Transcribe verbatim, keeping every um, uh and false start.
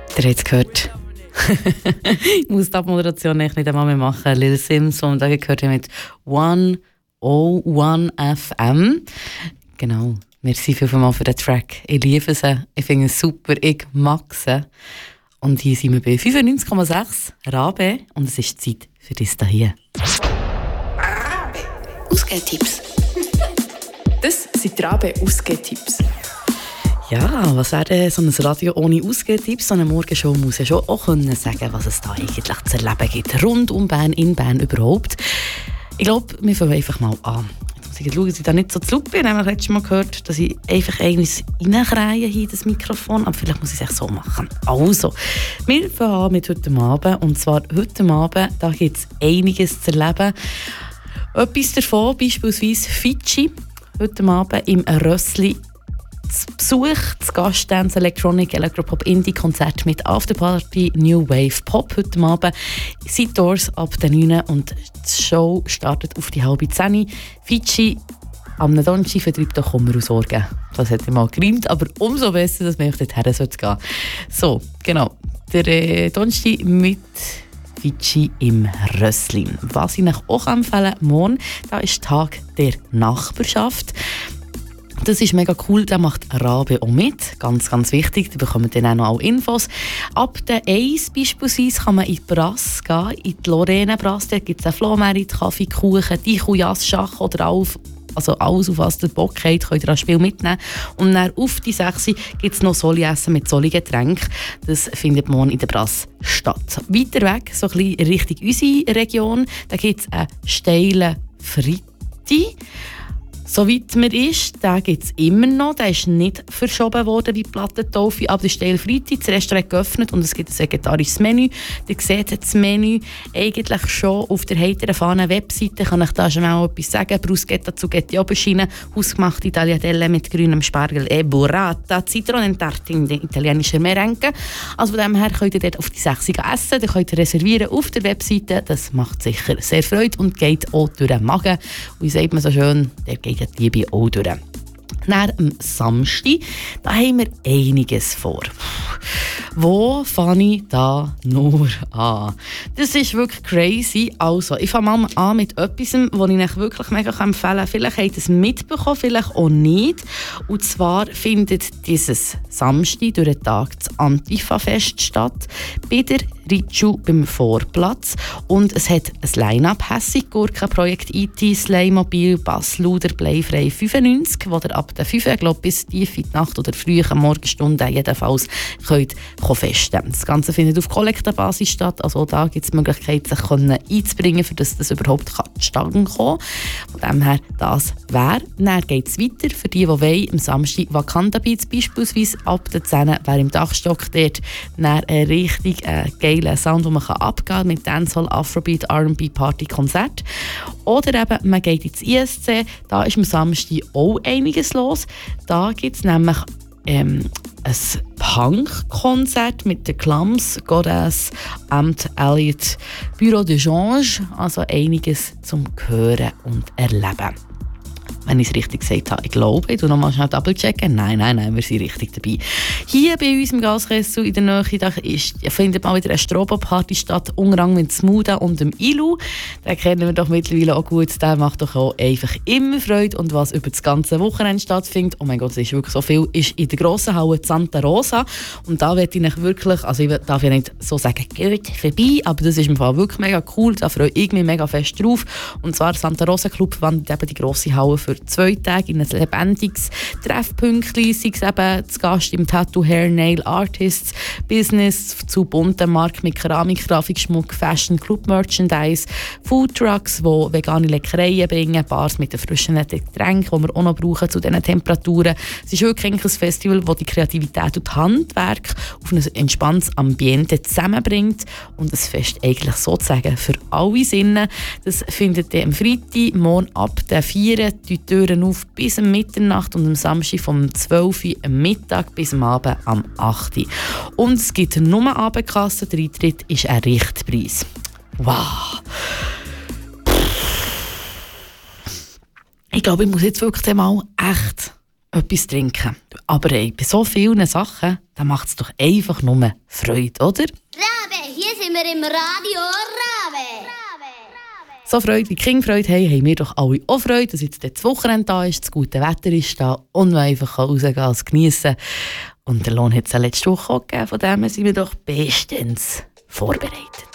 Ihr habt es gehört. Ich muss die Abmoderation nicht einmal mehr machen. Lil Sims, die wir da gehört haben mit one oh one F M. Genau. Merci vielmals für den Track. Ich liebe sie. Ich finde es super. Ich mag sie. Und hier sind wir bei fünfundneunzig Komma sechs Rabe. Und es ist Zeit für das hier. Rabe. Ausgehtipps. Das sind die Rabe Ausgehtipps. Ja, was wäre denn so ein Radio ohne Ausgehtipps? So eine Morgenshow muss ja schon auch können sagen, was es da eigentlich zu erleben gibt. Rund um Bern, in Bern überhaupt. Ich glaube, wir fangen einfach mal an. Jetzt muss ich schauen, dass ich da nicht so zu laut bin. Ich habe letztes Mal gehört, dass ich einfach eines reinkreie hier in das Mikrofon. Aber vielleicht muss ich es echt so machen. Also, wir fangen an mit heute Abend. Und zwar heute Abend, da gibt es einiges zu erleben. Etwas davon, beispielsweise Fidschi. Heute Abend im Rössli zu Besuch, das Gastdance Electronic Electropop Indie Konzert mit Afterparty New Wave Pop heute Abend. Side Doors ab der neun und die Show startet auf die halbe zehn. Fidschi am Donnerstag vertreibt auch Kummer und Sorgen. Das hätte ich mal gereimt, aber umso besser, dass man dorthin gehen sollte. So, genau. Der äh, Donnerstag mit Fidschi im Rössli. Was ich euch auch empfehlen kann, morgen, da ist Tag der Nachbarschaft. Das ist mega cool, da macht Rabe auch mit. Ganz, ganz wichtig, da bekommen dann auch noch alle Infos. Ab der eins beispielsweise kann man in die Brasse gehen, in die Lorraine Brasse. Da gibt es einen Flohmarkt, Kaffee, Kuchen, Dichu-Jas, Schach oder auf, also alles, auf was ihr Bock habt, könnt ihr das Spiel mitnehmen. Und dann auf die sechs gibt es noch Soli-Essen mit Soli-Getränk. Das findet morgen in der Brasse statt. Weiter weg, so ein bisschen Richtung unsere Region, da gibt es einen steilen Fritti. Soweit mir ist, den gibt es immer noch. Der ist nicht verschoben worden wie die Plattentaufe, aber der Steil Freitag, das Restaurant geöffnet und es gibt ein vegetarisches Menü. Ihr seht das Menü eigentlich schon auf der heiteren Fahne Webseite. Kann ich da schon mal etwas sagen? Bruschetta, Zucchetti, Aubergine, hausgemachte Tagliatelle mit grünem Spargel, e Burrata, Zitronentarte in italienischer Merengue. Also von dem her könnt ihr dort auf die sechs essen. Ihr könnt reservieren auf der Webseite. Das macht sicher sehr Freude und geht auch durch den Magen. Und wie sagt man so schön, der geht die Liebe auch durch. Dann am Samstag, da haben wir einiges vor. Wo fange ich da nur an? Das ist wirklich crazy. Also, ich fange mal an mit etwas, das ich euch wirklich mega empfehlen kann. Vielleicht habt ihr es mitbekommen, vielleicht auch nicht. Und zwar findet dieses Samstag durch den Tag das Antifa-Fest statt. Bei der Ritschu beim Vorplatz. Und es hat ein Line-Up, Hässig, Gurken, Projekt I T, Slaymobil, Bassluder, Bleifrei fünfundneunzig, wo ihr ab der fünf, ich glaube, bis tief in die Nacht oder früh am Morgenstunden jedenfalls könnt festen. Das Ganze findet auf Kollektenbasis statt, also da gibt es die Möglichkeit, sich einzubringen, für das das überhaupt zustande kommen kann. Von dem her, das wäre. Dann geht es weiter für die, die wollen, am Samstag Wakanda Beats beispielsweise ab der zehn, wer im Dachstock dort dann einen richtig äh, geilen Sound, den man abgehen kann mit Dancehall, Afrobeat, R and B, Party, Konzert. Oder eben, man geht ins I S C, da ist am Samstag auch einiges los. Da gibt es nämlich ähm, ein Punk-Konzert mit den Clams, Goddess, Amt, Elliot, Bureau de Change, also einiges zum Hören und Erleben. Wenn ich es richtig gesagt habe, ich glaube, ich tue nochmal schnell double-checken. Nein, nein, nein, wir sind richtig dabei. Hier bei uns im Gaskessel in der Nähe da ist, findet mal wieder eine Strobo-Party statt, unter anderem mit Smuda und dem Ilu. Den kennen wir doch mittlerweile auch gut. Der macht doch auch einfach immer Freude. Und was über das ganze Wochenende stattfindet, oh mein Gott, das ist wirklich so viel, ist in der grossen Halle Santa Rosa. Und da werde ich wirklich, also ich darf ja nicht so sagen, geht vorbei, aber das ist im Fall wirklich mega cool. Da freue ich mich mega fest drauf. Und zwar Santa Rosa Club wandert eben die grosse Halle für zwei Tage in ein lebendiges Treffpünktchen, sei es eben zu Gast im Tattoo, Hair, Nail, Artists, Business zu bunten Markt mit Keramik, Grafikschmuck, Fashion, Club Merchandise, Food Trucks, die vegane Leckereien bringen, Bars mit den frischen Getränken, die wir auch noch brauchen zu diesen Temperaturen. Es ist wirklich ein Festival, das die Kreativität und Handwerk auf ein entspanntes Ambiente zusammenbringt und das Fest eigentlich sozusagen für alle Sinne. Das findet ihr am Freitag, morgen ab der vier die Türen auf bis um Mitternacht und am Samstag vom zwölf Uhr am Mittag bis am Abend am acht Uhr. Und es gibt nur Abendkasse, der Eintritt ist ein Richtpreis. Wow! Ich glaube, ich muss jetzt wirklich mal echt etwas trinken. Aber ey, bei so vielen Sachen, da macht es doch einfach nur Freude, oder? Rabe, hier sind wir im Radio Rabe. So Freude wie die Kinder Freude haben, haben wir doch alle auch Freude, dass jetzt das Wochenende da ist, das gute Wetter ist da und man einfach rausgehen kann, es geniessen. Und der Lohn hat es ja letzte Woche auch gegeben, von dem sind wir doch bestens vorbereitet.